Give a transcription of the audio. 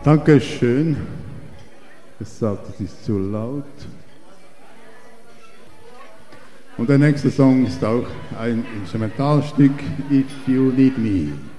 Dankeschön. Es sagt, es ist zu laut. Und der nächste Song ist auch ein Instrumentalstück, If You Need Me.